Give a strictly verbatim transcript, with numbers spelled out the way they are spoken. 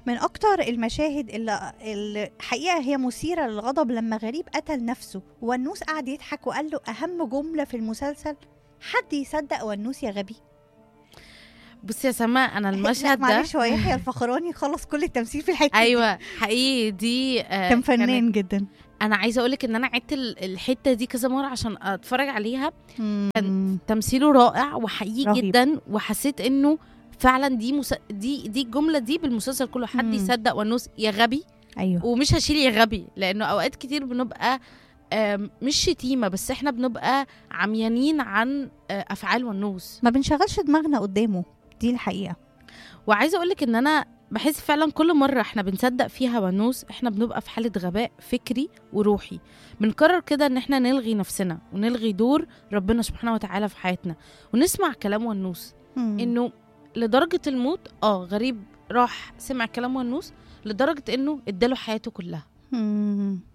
من اكتر المشاهد اللي الحقيقه هي مثيره للغضب لما غريب قتل نفسه ونوس قعد يضحك وقال له اهم جمله في المسلسل: حد يصدق ونوس يا غبي. بص يا سما، انا المشهد ده معلش هو يحيى الفخراني خلص كل التمثيل في الحته ايوه حقيقي دي آه كان فنان جدا. انا عايزه اقولك ان انا عدت الحته دي كذا مره عشان اتفرج عليها. كان تمثيله رائع وحقيقي رهيب جدا، وحسيت انه فعلا دي مس... دي دي الجمله دي بالمسلسل كله: حد يصدق ونوس يا غبي. ايوه، ومش هشيل يا غبي، لانه اوقات كتير بنبقى مش شتيمه، بس احنا بنبقى عميانين عن افعال ونوس، ما بنشغلش دماغنا قدامه، دي الحقيقه. وعايزه اقولك ان انا بحس فعلا كل مرة احنا بنصدق فيها ونوس احنا بنبقى في حالة غباء فكري وروحي. بنقرر كده ان احنا نلغي نفسنا ونلغي دور ربنا سبحانه وتعالى في حياتنا ونسمع كلام ونوس. مم. انه لدرجة الموت اه غريب راح سمع كلام ونوس لدرجة انه اداله حياته كلها. مم.